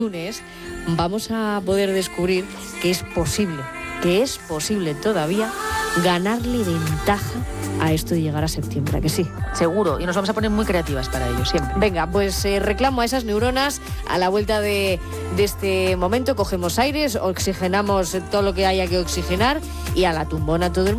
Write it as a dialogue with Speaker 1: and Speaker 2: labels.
Speaker 1: lunes vamos a poder descubrir que es posible todavía ganarle ventaja a esto de llegar a septiembre, ¿a que sí?
Speaker 2: Seguro, y nos vamos a poner muy creativas para ello, siempre.
Speaker 1: Venga, pues reclamo a esas neuronas a la vuelta de este momento, cogemos aires, oxigenamos todo lo que haya que oxigenar y a la tumbona todo el mundo.